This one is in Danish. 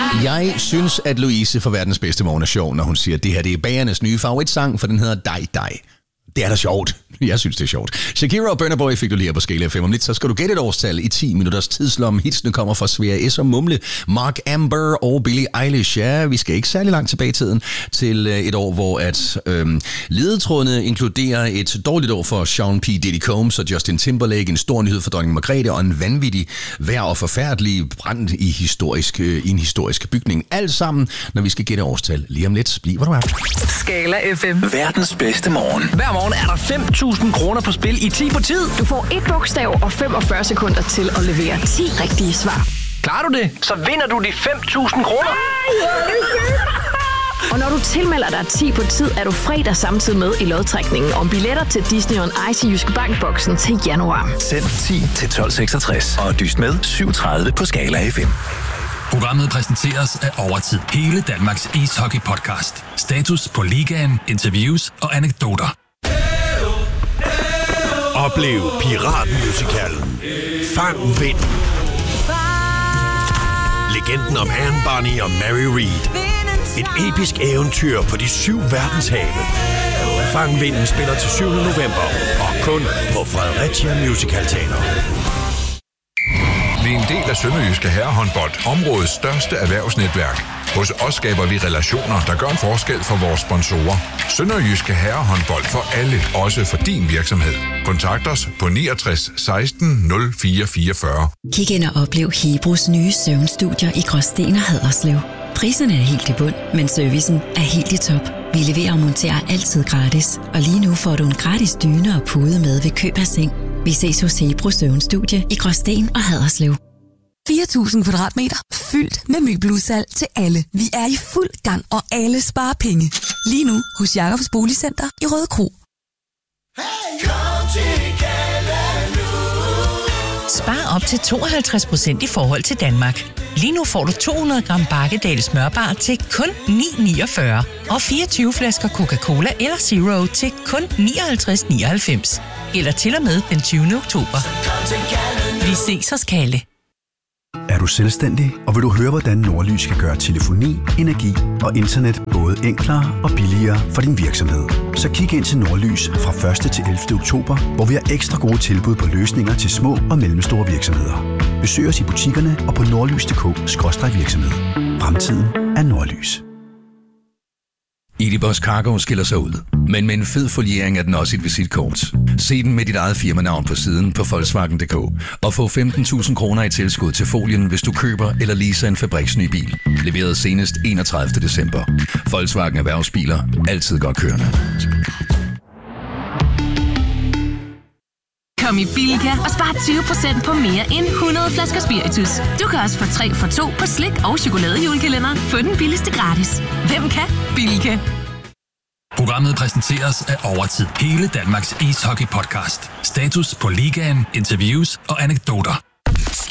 Jeg synes, at Louise fra Verdens Bedste Morgen er sjov, når hun siger, at det her det er bagernes nye favoritsang, for den hedder Dig Dig. Det er da sjovt. Jeg synes, det er sjovt. Shakira og Burna Boy fik du lige her på Skala FM om lidt, så skal du gætte et årstal i 10 minutters tidslomme. Hitsene kommer fra Svea S. og Mumle, Mark Amber og Billie Eilish. Ja, vi skal ikke særlig langt tilbage i tiden til et år, hvor at ledetrådene inkluderer et dårligt år for Sean P. Diddy Combs og Justin Timberlake, en stor nyhed for dronning Margrethe og en vanvittig vejr og forfærdelig brand i en historisk bygning. Alt sammen, når vi skal gætte årstal lige om lidt. Bliv hvor du er. Skala FM. Verdens bedste morgen. Hver morgen er der 5.000 kroner på spil i 10 på tid. Du får et bogstav og 45 sekunder til at levere 10 rigtige svar. Klarer du det, så vinder du de 5.000 kroner. Og når du tilmelder dig 10 på tid, er du fredag samtidig med i lodtrækningen om billetter til Disney on Ice i Jyske Bank-boksen til januar. Send 10 til 1266 og dyst med 730 på Skala FM. Programmet præsenteres af Overtid. Hele Danmarks ishockey-podcast. Status på ligaen, interviews og anekdoter. Oplev piratmusicalen Fang Vind. Legenden om Anne Bonny og Mary Read. Et episk eventyr på de 7 verdenshave. Fang Vinden spiller til 7. november og kun på Fredericia Musical Teater. Vi er en del af Sønderjyske Herrehåndbold, områdets største erhvervsnetværk. Hos os skaber vi relationer, der gør en forskel for vores sponsorer. Sønderjyske Herrehåndbold for alle, også for din virksomhed. Kontakt os på 69 16 04 44. Kig ind og oplev Hebros nye søvnstudier i Gråsten og Haderslev. Priserne er helt i bund, men servicen er helt i top. Vi leverer og monterer altid gratis, og lige nu får du en gratis dyne og pude med ved køb af seng. Vi ses hos Hebro Søvnstudie i Gråsten og Haderslev. 4.000 kvadratmeter fyldt med møbeludsalg til alle. Vi er i fuld gang, og alle sparer penge. Lige nu hos Jacobs Boligcenter i Rødekro. Spar op til 52% i forhold til Danmark. Lige nu får du 200 gram Bakkedal smørbar til kun 9,49 og 24 flasker Coca-Cola eller Zero til kun 59,99. Eller til og med den 20. oktober. Vi ses hos Kalle. Er du selvstændig, og vil du høre, hvordan Nordlys kan gøre telefoni, energi og internet både enklere og billigere for din virksomhed? Så kig ind til Nordlys fra 1. til 11. oktober, hvor vi har ekstra gode tilbud på løsninger til små og mellemstore virksomheder. Besøg os i butikkerne og på nordlys.dk/virksomhed. Fremtiden er Nordlys. Edibus Cargo skiller sig ud, men med en fed foliering er den også et visitkort. Se den med dit eget firmanavn på siden på Volkswagen.dk og få 15.000 kroner i tilskud til folien, hvis du køber eller leaser en fabriksny bil. Leveret senest 31. december. Volkswagen Erhvervsbiler. Altid godt kørende. Kom i Bilka og spar 20% på mere end 100 flasker spiritus. Du kan også få 3 for 2 på slik og chokoladejulekalender. Få den billigste gratis. Hvem kan? Bilka. Programmet præsenteres af Overtid. Hele Danmarks ishockey-podcast. Status på ligaen, interviews og anekdoter.